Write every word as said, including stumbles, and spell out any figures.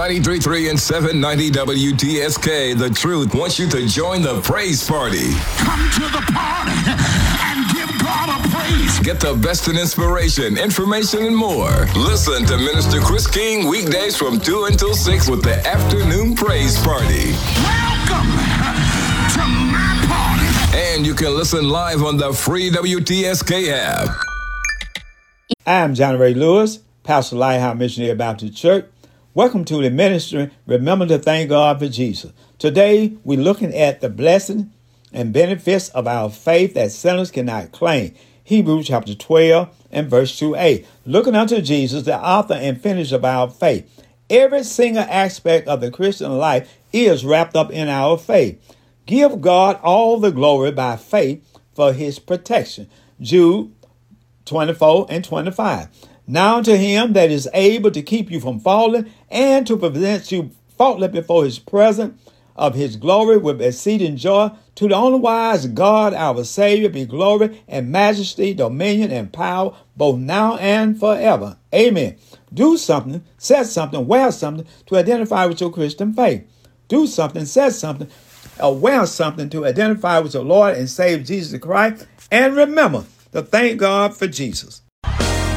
ninety-three point three and seven ninety W T S K, The Truth, wants you to join the praise party. Come to the party and give God a praise. Get the best in inspiration, information, and more. Listen to Minister Chris King weekdays from two until six with the Afternoon Praise Party. Welcome to my party. And you can listen live on the free W T S K app. I'm John Ray Lewis, Pastor Lighthouse Missionary Baptist Church. Welcome to the ministry. Remember to thank God for Jesus. Today, we're looking at the blessing and benefits of our faith that sinners cannot claim. Hebrews chapter twelve and verse two a. Looking unto Jesus, the author and finisher of our faith. Every single aspect of the Christian life is wrapped up in our faith. Give God all the glory by faith for his protection. Jude twenty-four and twenty-five. Now to him that is able to keep you from falling and to present you faultless before his presence of his glory with exceeding joy, to the only wise God our Savior be glory and majesty, dominion and power, both now and forever. Amen. Do something, say something, wear something to identify with your Christian faith. Do something, say something, or wear something to identify with your Lord and Savior Jesus Christ. And remember to thank God for Jesus.